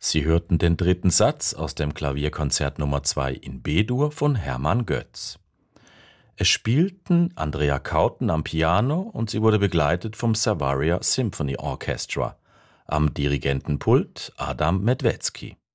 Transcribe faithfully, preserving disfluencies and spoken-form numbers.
Sie hörten den dritten Satz aus dem Klavierkonzert Nummer zwei in B-Dur von Hermann Götz. Es spielten Andrea Kauten am Piano und sie wurde begleitet vom Savaria Symphony Orchestra. Am Dirigentenpult Adam Medwецki.